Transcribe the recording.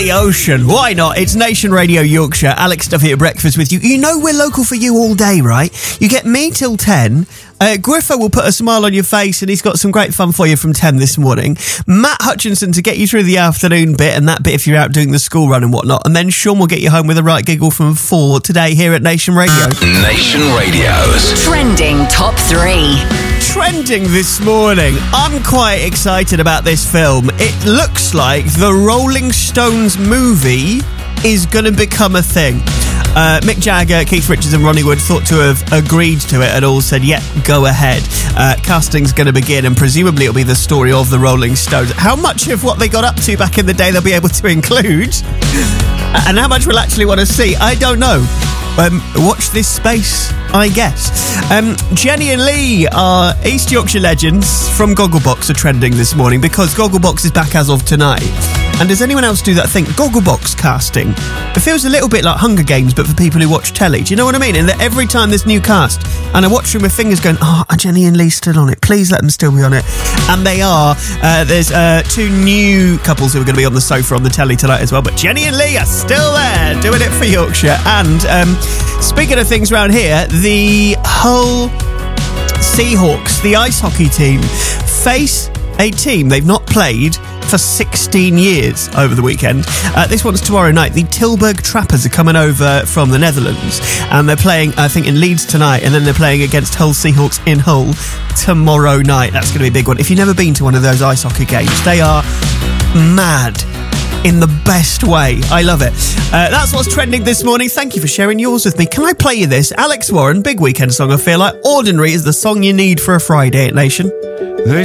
the ocean. Why not? It's Nation Radio Yorkshire. Alex Duffy at breakfast with you. You know we're local for you all day, right? You get me till 10. Griffo will put a smile on your face, and he's got some great fun for you from 10 this morning. Matt Hutchinson to get you through the afternoon bit, and that bit if you're out doing the school run and whatnot. And then Sean will get you home with a right giggle from 4 today here at Nation Radio. Nation Radio's Trending Top 3. Trending this morning. I'm quite excited about this film. It looks like the Rolling Stones movie is going to become a thing. Mick Jagger, Keith Richards and Ronnie Wood thought to have agreed to it and all said, yeah, go ahead. Casting's going to begin, and presumably it'll be the story of the Rolling Stones. How much of what they got up to back in the day they'll be able to include, and how much we'll actually want to see, I don't know. Watch this space, I guess. Jenny and Lee are East Yorkshire legends from Gogglebox are trending this morning because Gogglebox is back as of tonight. And does anyone else do that thing? Gogglebox casting. It feels a little bit like Hunger Games, but for people who watch telly. Do you know what I mean? And that every time there's new cast, and I watch them with fingers going, oh, are Jenny and Lee still on it? Please let them still be on it. And they are. There's 2 new couples who are going to be on the sofa on the telly tonight as well. But Jenny and Lee are still there, doing it for Yorkshire. And speaking of things around here, the Hull Seahawks, the ice hockey team, face a team they've not played for 16 years over the weekend. This one's tomorrow night. The Tilburg Trappers are coming over from the Netherlands, and they're playing, I think, in Leeds tonight, and then they're playing against Hull Seahawks in Hull tomorrow night. That's going to be a big one. If you've never been to one of those ice hockey games, they are mad in the best way. I love it. That's what's trending this morning. Thank you for sharing yours with me. Can I play you this? Alex Warren, big weekend song, I feel like. Ordinary is the song you need for a Friday at Nation.